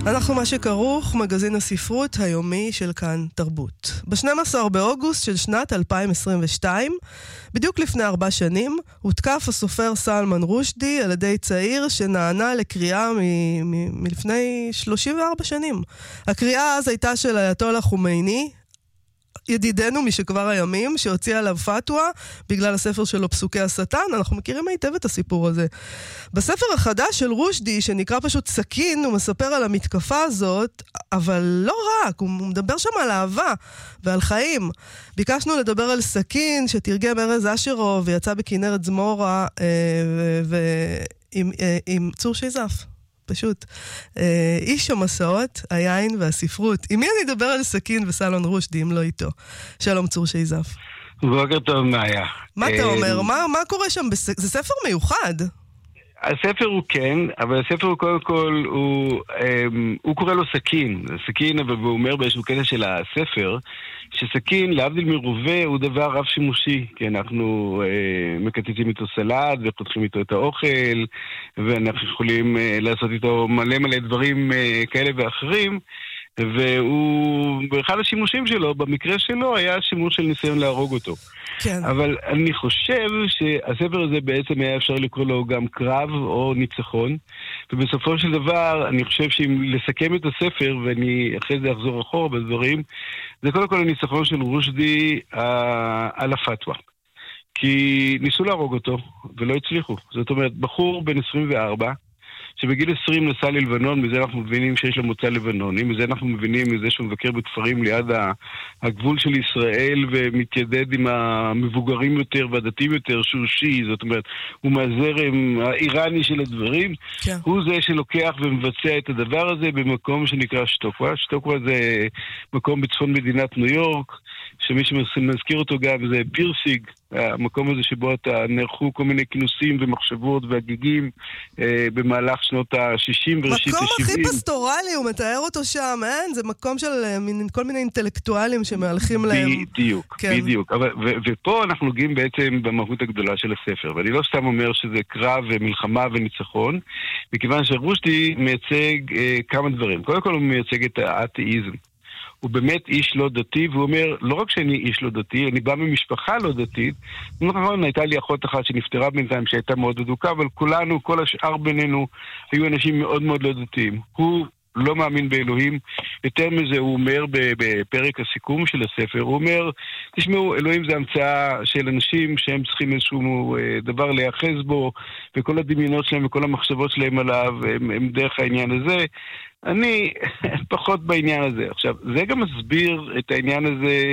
אנחנו מה שכרוך, מגזין הספרות היומי של כאן תרבות. ב-12 באוגוסט של שנת 2022, בדיוק לפני 4 שנים, הותקף הסופר סלמן רושדי על ידי צעיר שנענה לקריאה מלפני 34 שנים. הקריאה אז הייתה של אייתוללה חומייני, ידידנו משכבר הימים, שהוציא עליו פתווה בגלל הספר שלו פסוקי השטן. אנחנו מכירים היטב את הסיפור הזה. בספר החדש של רושדי, שנקרא פשוט סכין, הוא מספר על המתקפה הזאת, אבל לא רק, הוא מדבר שם על אהבה ועל חיים. ביקשנו לדבר על סכין, שתרגם ארז אשרוב, ויצא בכנרת זמורה, עם צור שייזף. פשוט. איש המסעות, היין והספרות. עם מי אני אדבר על סכין וסלמן רושדי, אם לא איתו? שלום צור שייזף. בוקר טוב, מאיה. מה אתה אומר? מה קורה שם? זה ספר מיוחד. הספר הוא כן, אבל הספר הוא קודם כל, הוא קורא לו סכין. סכין, אבל הוא אומר באיזשהו קטע של הספר, שסכין, להבדיל מרובה, הוא דבר רב שימושי, כי אנחנו מקצצים איתו סלט, ופותחים איתו את האוכל, ואנחנו יכולים לעשות איתו מלא מלא דברים כאלה ואחרים, והוא, באחד השימושים שלו, במקרה שלו, היה שימוש של ניסיון להרוג אותו. כן. אבל אני חושב שהספר הזה בעצם היה אפשר לקרוא לו גם קרב או ניצחון, ובסופו של דבר אני חושב שאם לסכם את הספר, ואני אחרי זה אחזור אחורה בדברים, זה קודם כל הניצחון של רושדי על הפתווה. כי ניסו להרוג אותו ולא הצליחו. זאת אומרת, בחור בן 24, שבגיל 20 נסע ללבנון, מזה אנחנו מבינים שיש לו מוצא לבנוני, מזה אנחנו מבינים מזה שהוא מבקר בכפרים ליד הגבול של ישראל, ומתיידד עם המבוגרים יותר והדתיים יותר, שהוא שיעי, זאת אומרת, הוא מהזרם האיראני של הדברים, כן. הוא זה שלוקח ומבצע את הדבר הזה במקום שנקרא שטוקווה. שטוקווה זה מקום בצפון מדינת ניו יורק, שמי שמזכיר אותו גם זה פירסיג, המקום הזה שבו נערכו כל מיני כינוסים ומחשבות והגיגים במהלך שנות ה-60 וראשית ה-70. מקום הכי פסטורלי, הוא מתאר אותו שם, אין? זה מקום של כל מיני אינטלקטואלים שמהלכים להם. בדיוק, כן. בדיוק. ופה אנחנו נוגעים בעצם במהות הגדולה של הספר, ואני לא סתם אומר שזה קרב ומלחמה וניצחון, מכיוון שרושדי מייצג כמה דברים. קודם כל הוא מייצג את האתאיזם. הוא באמת איש לא דתי, והוא אומר, לא רק שאני איש לא דתי, אני בא ממשפחה לא דתית. נכון, הייתה לי אחות אחת שנפטרה בינתיים שהייתה מאוד אדוקה, אבל כולנו, כל השאר בינינו, היו אנשים מאוד מאוד לא דתיים. הוא לא מאמין באלוהים. יותר מזה, הוא אומר בפרק הסיכום של הספר, הוא אומר, תשמעו, אלוהים זה המצאה של אנשים שהם צריכים איזשהו דבר להיאחז בו, וכל הדמיונות שלהם וכל המחשבות שלהם עליו, הם דרך העניין הזה. אני פחות בעניין הזה. עכשיו, זה גם מסביר את העניין הזה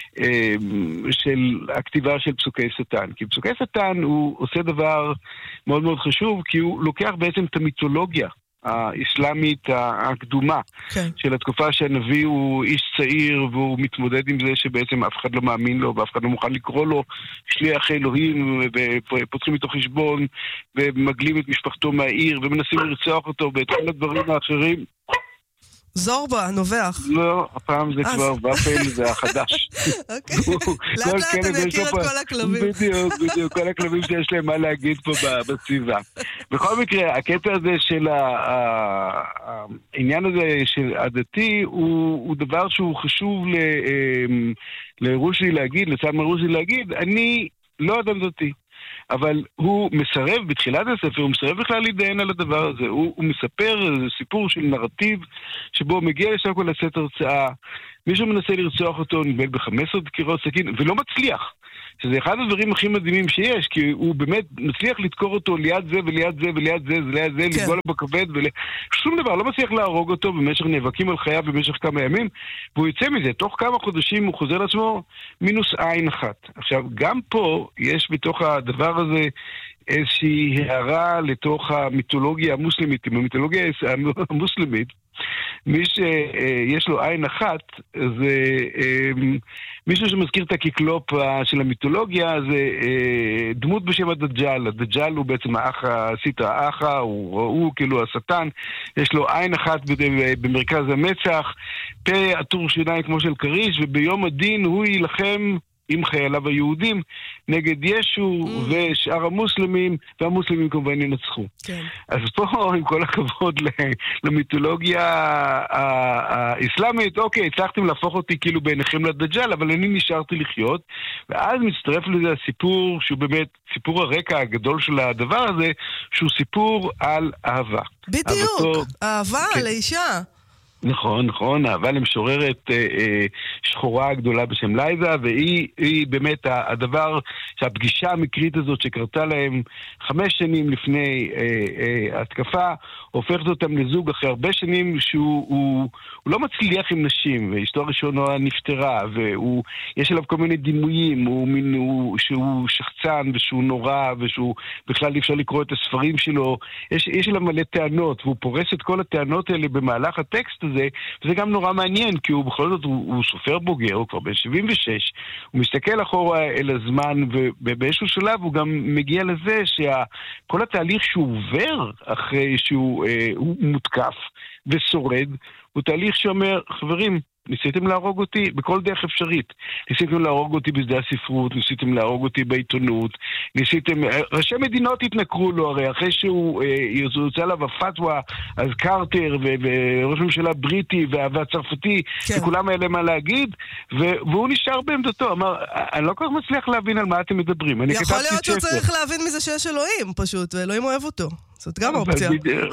של הכתיבה של פסוקי שטן. כי פסוקי שטן הוא עושה דבר מאוד מאוד חשוב, כי הוא לוקח בעצם את המיתולוגיה האסלאמית הקדומה, כן. של התקופה שהנביא הוא איש צעיר והוא מתמודד עם זה שבעצם אף אחד לא מאמין לו ואף אחד לא מוכן לקרוא לו שליח אלוהים, ופותחים איתו חשבון ומגלים את משפחתו מהעיר ומנסים לרצוח אותו ואת כל הדברים האחרים. זורבה, נובח. לא, הפעם זה כבר ופל, זה החדש. אוקיי. לאט לאט אני אכיר את כל הכלבים. בדיוק, כל הכלבים שיש להם מה להגיד פה בסביבה. בכל מקרה, הקטע הזה של העניין הזה של הדתי, הוא דבר שהוא חשוב לרושדי להגיד, לסלמן רושדי להגיד, אני לא אדם דתי. אבל הוא מסרב, בתחילת הספר, הוא מסרב בכלל להידיין על הדבר הזה. הוא מספר סיפור של נרטיב, שבו הוא מגיע לשם כל לשאת הרצאה, מישהו מנסה לרצוח אותו, נדמה ב-15 דקירות סכין, ולא מצליח. שזה אחד הדברים הכי מדהימים שיש, כי הוא באמת מצליח לדקור אותו ליד זה וליד זה וליד זה וליד זה, כן. לגוע לו בכבד, שום דבר, לא מצליח להרוג אותו במשך נאבקים על חייו במשך כמה ימים, והוא יוצא מזה, תוך כמה חודשים הוא חוזר לעצמו מינוס עין אחת. עכשיו, גם פה יש בתוך הדבר הזה איזושהי הערה לתוך המיתולוגיה המוסלמית. עם המיתולוגיה המוסלמית, מי שיש לו עין אחת, זה מישהו שמזכיר את הקיקלופ של המיתולוגיה, זה דמות בשם הדג'ל. הדג'ל הוא בעצם האח הסיטה, האח הוא כאילו השטן, יש לו עין אחת במרכז המצח, פה עטור שיניים כמו של קריש, וביום הדין הוא ילחם עם חייליו היהודים נגד ישו ושאר המוסלמים, והמוסלמים כמובן ינצחו. כן. אז פה, עם כל הכבוד למיתולוגיה האסלאמית, אוקיי, הצלחתם להפוך אותי כאילו בעיניכם לדג'ל, אבל אני נשארתי לחיות, ואז מצטרף לזה הסיפור, שהוא באמת סיפור הרקע הגדול של הדבר הזה, שהוא סיפור על אהבה. בדיוק, אהבה לאישה. נכון, אהבה למשוררת שחורה גדולה בשם לייזה, והיא באמת הדבר, שהפגישה המקרית הזאת שקרתה להם 5 שנים לפני התקפה, הופכת אותם לזוג אחרי הרבה שנים שהוא לא מצליח עם נשים, ואשתו הראשונה נפטרה, ויש עליו כל מיני דימויים, שהוא שחצן ושהוא נורא, ושהוא בכלל אי אפשר לקרוא את הספרים שלו, יש עליו מלא טענות, והוא פורס את כל הטענות האלה במהלך הטקסט הזה, וזה גם נורא מעניין, כי הוא בכל זאת, הוא סופר בוגר, הוא כבר בן 76, הוא מסתכל אחורה אל הזמן, ובאיזשהו שלב הוא גם מגיע לזה שכל התהליך שהוא עובר אחרי שהוא מותקף ושורד, הוא תהליך שאומר, חברים, ניסיתם להרוג אותי בכל דרך אפשרית. ניסיתם להרוג אותי בשדה הספרות, ניסיתם להרוג אותי בעיתונות, ראשי מדינות התנכרו לו, הרי אחרי שהוא יוצא עליו הפתווה, אז קרטר וראש ממשלה בריטי והצרפתי, וכולם היה להם מה להגיד, והוא נשאר בעמדתו, אמר, אני לא כל כך מצליח להבין על מה אתם מדברים. יכול להיות שהוא צריך להבין מזה שיש אלוהים פשוט, ואלוהים אוהב אותו. זאת גם אופציה.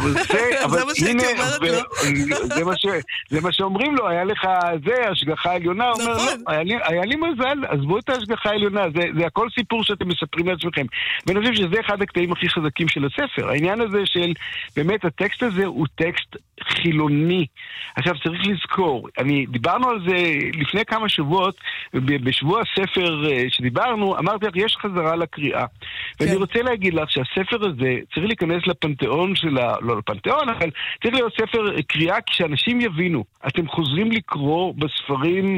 זה מה שהייתי אומרת לו. זה מה שאומרים לו, היה לך השגחה העליונה, הוא אומר, היה לי מזל, עזבו את ההשגחה העליונה, זה הכל סיפור שאתם מספרים לעצמכם. ואני חושב שזה אחד הקטעים הכי חזקים של הספר. העניין הזה של, באמת, הטקסט הזה הוא טקסט חילוני. עכשיו, צריך לזכור, דיברנו על זה לפני כמה שבועות, בשבוע הספר שדיברנו, אמרתי לך, יש חזרה לקריאה. ואני רוצה להגיד לך שהספר הזה צריך להיכנס לפנתיאון לא לפנתיאון, אבל צריך להיות ספר קריאה כשאנשים יבינו. אתם חוזרים לקרוא בספרים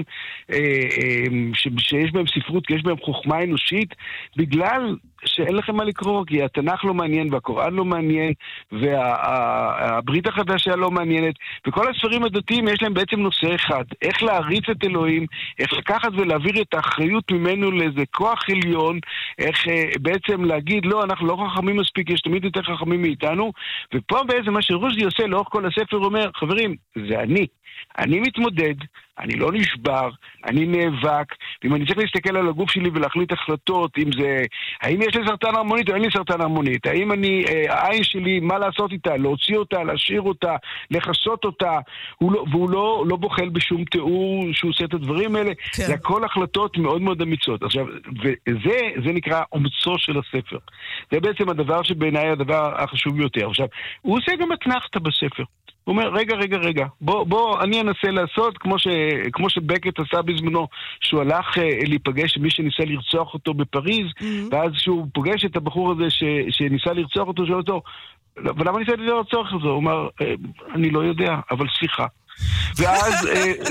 שיש בהם ספרות, כי יש בהם חוכמה אנושית, בגלל שאין לכם מה לקרוא, כי התנ"ך לא מעניין, והקוראן לא מעניין, והברית החדשה לא מעניינת, וכל הספרים הדתיים יש להם בעצם נושא אחד, איך להריץ את אלוהים, איך לקחת ולהעביר את האחריות ממנו לאיזה כוח עליון, איך בעצם להגיד, לא, אנחנו לא חכמים מספיק, יש תמיד יותר חכמים מאיתנו, ופה בעצם מה שרושדי עושה לאורך כל הספר אומר, חברים, זה אני מתמודד, אני לא נשבר, אני נאבק, ואם אני צריך להסתכל על הגוף שלי ולהחליט החלטות, אם זה, האם יש לי סרטן הרמונית או אין לי סרטן הרמונית, האם העין שלי, מה לעשות איתה, להוציא אותה, להשאיר אותה, לחסות אותה, והוא לא בוחל בשום תיאור שהוא עושה את הדברים האלה, זה הכל החלטות מאוד מאוד אמיצות. עכשיו, וזה נקרא אומצו של הספר. זה בעצם הדבר שבעיניי הדבר החשוב ביותר. עכשיו, הוא עושה גם אתנחתא בספר. הוא אומר, רגע, בוא, אני אנסה לעשות, כמו שבקט עשה בזמנו, שהוא הלך להיפגש עם מי שניסה לרצוח אותו בפריז, ואז שהוא פוגש את הבחור הזה שניסה לרצוח אותו, שואל אותו, ולמה ניסה לרצוח אותו? הוא אומר, אני לא יודע, אבל סליחה. ואז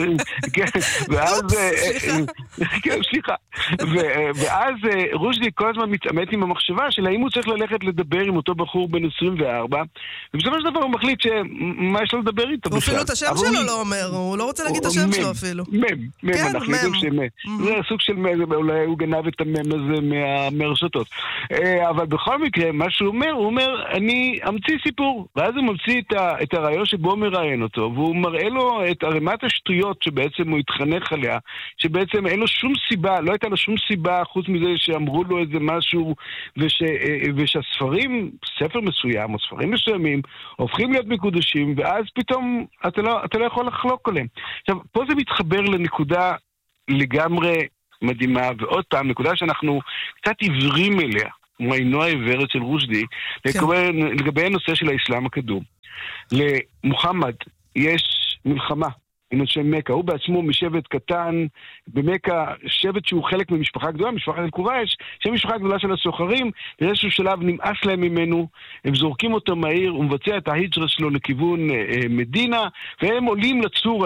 רושדי כל הזמן מתעמת עם המחשבה של האם הוא צריך ללכת לדבר עם אותו בחור בן 24, ובסופו של דבר הוא מחליט שמה יש לו לדבר איתו בכלל. אפילו את השם שלו לא אומר, הוא לא רוצה להגיד את השם שלו אפילו. אנחנו יודעים זה סוג של אולי הוא גנב את המם הזה מהרשתות. אבל בכל מקרה, מה שהוא אומר, הוא אומר, אני אמציא סיפור, ואז הוא ממציא את הרעיון שבו הוא מראיין אותו, והוא מראה לו את ערימת השטויות שבעצם הוא התחנך עליה, שבעצם אין לו שום סיבה, לא הייתה לו שום סיבה חוץ מזה שאמרו לו איזה משהו, ושהספרים, ספר מסוים או ספרים מסוימים, הופכים להיות מקודשים, ואז פתאום אתה לא יכול לחלוק עליהם. עכשיו, פה זה מתחבר לנקודה לגמרי מדהימה, ועוד פעם, נקודה שאנחנו קצת עיוורים אליה, כמו עינו העיוורת של רושדי, לגבי הנושא של האסלאם הקדום. למוחמד יש מלחמה עם אנשי מקה, הוא בעצמו משבט קטן במקה, שבט שהוא חלק ממשפחה גדולה, משפחת אל-קורייש, שהיא משפחה גדולה של הסוחרים, באיזשהו שלב נמאס להם ממנו, הם זורקים אותו מהעיר, הוא מבצע את ההיג'רה שלו לכיוון מדינה, והם עולים לצור עליו.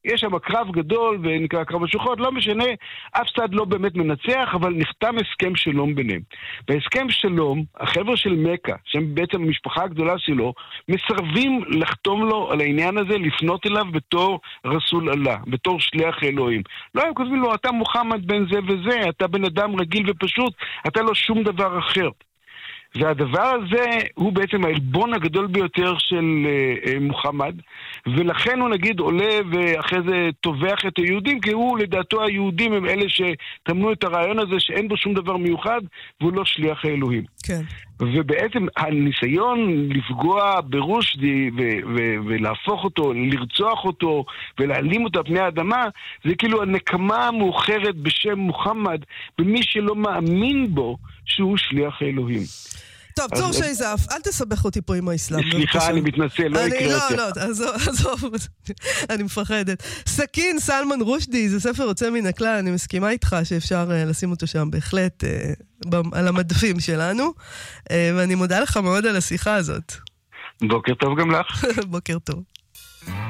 יש שם קרב גדול ונקרא קרב השוחות, לא משנה, אף צד לא באמת מנצח, אבל נחתם הסכם שלום ביניהם. בהסכם שלום, החבר'ה של מקה, שהם בעצם המשפחה הגדולה שלו, מסרבים לחתום לו על העניין הזה, לפנות אליו בתור רסול אללה, בתור שליח אלוהים. לא, הם כותבים לו, אתה מוחמד בן זה וזה, אתה בן אדם רגיל ופשוט, אתה לא שום דבר אחר. והדבר הזה הוא בעצם העלבון הגדול ביותר של מוחמד, ולכן הוא נגיד עולה ואחרי זה טובח את היהודים, כי הוא לדעתו היהודים הם אלה שתמנו את הרעיון הזה שאין בו שום דבר מיוחד, והוא לא שליח האלוהים. כן. ובעצם הניסיון לפגוע ברושדי ולהפוך אותו, לרצוח אותו ולהעלים אותו על פני האדמה, זה כאילו הנקמה המאוחרת בשם מוחמד, במי שלא מאמין בו שהוא שליח האלוהים. טוב, צור שייזף, אל תסבך אותי פה עם האסלאם. סליחה, אני מתנצל, לא יקרה יותר. לא, עזוב, אני מפחדת. סכין, סלמן רושדי, זה ספר יוצא מן הכלל, אני מסכימה איתך שאפשר לשים אותו שם בהחלט על המדפים שלנו, ואני מודה לך מאוד על השיחה הזאת. בוקר טוב גם לך. בוקר טוב.